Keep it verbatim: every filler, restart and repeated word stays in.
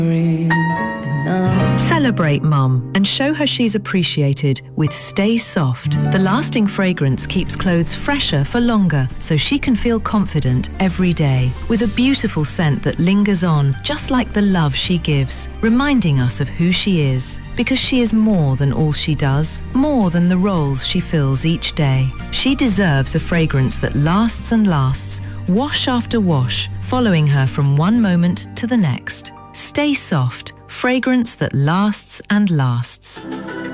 Celebrate Mum and show her she's appreciated with Stay Soft. The lasting fragrance keeps clothes fresher for longer so she can feel confident every day with a beautiful scent that lingers on just like the love she gives, reminding us of who she is. Because she is more than all she does, more than the roles she fills each day. She deserves a fragrance that lasts and lasts, wash after wash, following her from one moment to the next. Stay Soft, fragrance that lasts and lasts.